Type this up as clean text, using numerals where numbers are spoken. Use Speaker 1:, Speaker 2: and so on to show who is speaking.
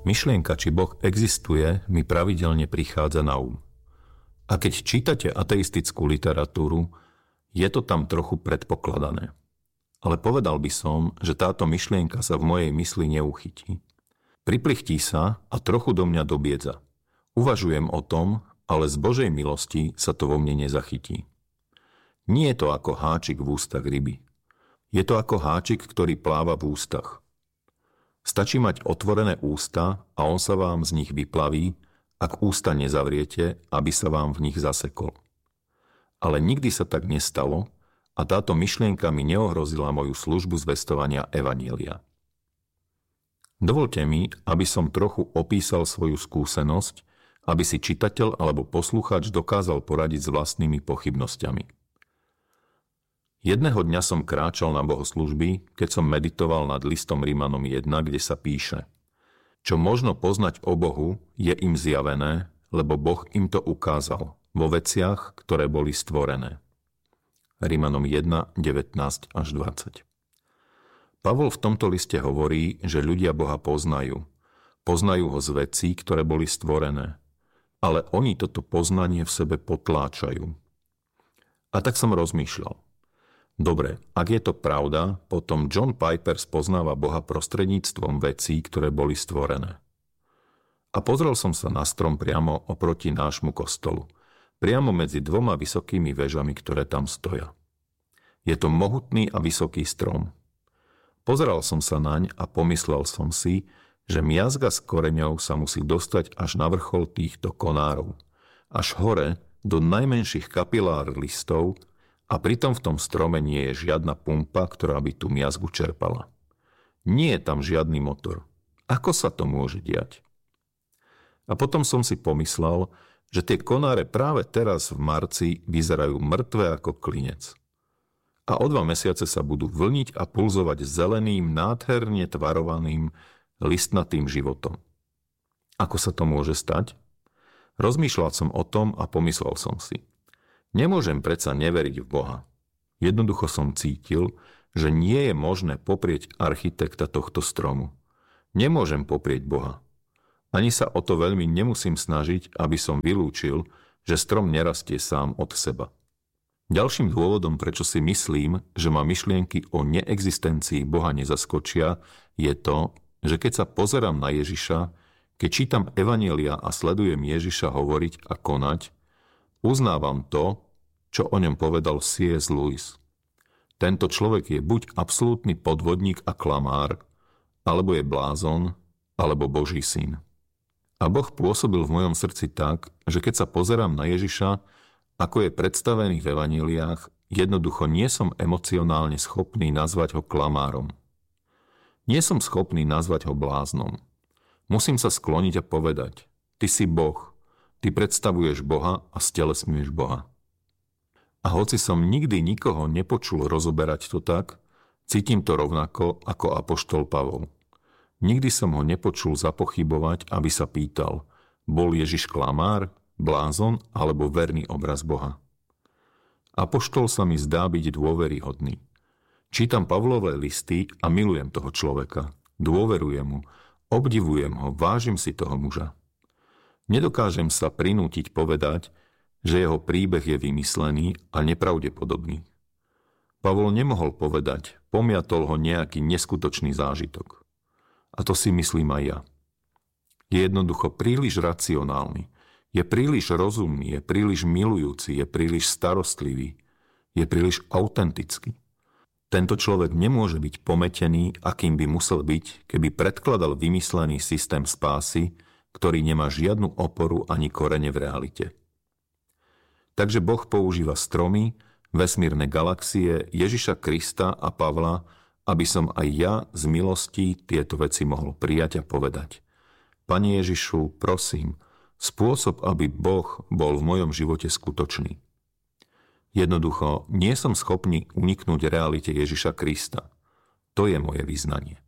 Speaker 1: Myšlienka, či Boh existuje, mi pravidelne prichádza na um. A keď čítate ateistickú literatúru, je to tam trochu predpokladané. Ale povedal by som, že táto myšlienka sa v mojej mysli neuchytí. Priplichtí sa a trochu do mňa dobiedza. Uvažujem o tom, ale z Božej milosti sa to vo mne nezachytí. Nie je to ako háčik v ústach ryby. Je to ako háčik, ktorý pláva v ústach. Stačí mať otvorené ústa a on sa vám z nich vyplaví, ak ústa nezavriete, aby sa vám v nich zasekol. Ale nikdy sa tak nestalo a táto myšlienka mi neohrozila moju službu zvestovania evanjelia. Dovolte mi, aby som trochu opísal svoju skúsenosť, aby si čitateľ alebo poslucháč dokázal poradiť s vlastnými pochybnosťami. Jedného dňa som kráčal na bohoslužby, keď som meditoval nad listom Rímanom 1, kde sa píše: Čo možno poznať o Bohu, je im zjavené, lebo Boh im to ukázal vo veciach, ktoré boli stvorené. Rímanom 1, 19 až 20. Pavol v tomto liste hovorí, že ľudia Boha poznajú. Poznajú ho z vecí, ktoré boli stvorené. Ale oni toto poznanie v sebe potláčajú. A tak som rozmýšľal. Dobre, ak je to pravda, potom John Piper spoznáva Boha prostredníctvom vecí, ktoré boli stvorené. A pozrel som sa na strom priamo oproti nášmu kostolu. Priamo medzi dvoma vysokými vežami, ktoré tam stoja. Je to mohutný a vysoký strom. Pozeral som sa naň a pomyslel som si, že miazga s koreňou sa musí dostať až na vrchol týchto konárov. Až hore do najmenších kapilár listov, a pritom v tom strome nie je žiadna pumpa, ktorá by tú miazgu čerpala. Nie je tam žiadny motor. Ako sa to môže diať? A potom som si pomyslel, že tie konáre práve teraz v marci vyzerajú mŕtve ako klinec. A o 2 mesiace sa budú vlniť a pulzovať zeleným, nádherne tvarovaným, listnatým životom. Ako sa to môže stať? Rozmýšľal som o tom a pomyslel som si: Nemôžem predsa neveriť v Boha. Jednoducho som cítil, že nie je možné poprieť architekta tohto stromu. Nemôžem poprieť Boha. Ani sa o to veľmi nemusím snažiť, aby som vylúčil, že strom nerastie sám od seba. Ďalším dôvodom, prečo si myslím, že ma myšlienky o neexistencii Boha nezaskočia, je to, že keď sa pozerám na Ježiša, keď čítam evanjelia a sledujem Ježiša hovoriť a konať, uznávam to, čo o ňom povedal C.S. Lewis. Tento človek je buď absolútny podvodník a klamár, alebo je blázon, alebo Boží syn. A Boh pôsobil v mojom srdci tak, že keď sa pozerám na Ježiša, ako je predstavený v evanjeliách, jednoducho nie som emocionálne schopný nazvať ho klamárom. Nie som schopný nazvať ho bláznom. Musím sa skloniť a povedať: Ty si Boh. Ty predstavuješ Boha a stelesňuješ Boha. A hoci som nikdy nikoho nepočul rozoberať to tak, cítim to rovnako ako apoštol Pavol. Nikdy som ho nepočul zapochybovať, aby sa pýtal: bol Ježiš klamár, blázon alebo verný obraz Boha? Apoštol sa mi zdá byť dôveryhodný. Čítam Pavlové listy a milujem toho človeka. Dôverujem mu, obdivujem ho, vážim si toho muža. Nedokážem sa prinútiť povedať, že jeho príbeh je vymyslený a nepravdepodobný. Pavol nemohol povedať, pomiatol ho nejaký neskutočný zážitok. A to si myslím aj ja. Je jednoducho príliš racionálny, je príliš rozumný, je príliš milujúci, je príliš starostlivý, je príliš autentický. Tento človek nemôže byť pometený, akým by musel byť, keby predkladal vymyslený systém spásy, ktorý nemá žiadnu oporu ani korene v realite. Takže Boh používa stromy, vesmírne galaxie, Ježiša Krista a Pavla, aby som aj ja z milosti tieto veci mohol prijať a povedať: Pane Ježišu, prosím, spôsob, aby Boh bol v mojom živote skutočný. Jednoducho, nie som schopný uniknúť realite Ježiša Krista. To je moje vyznanie.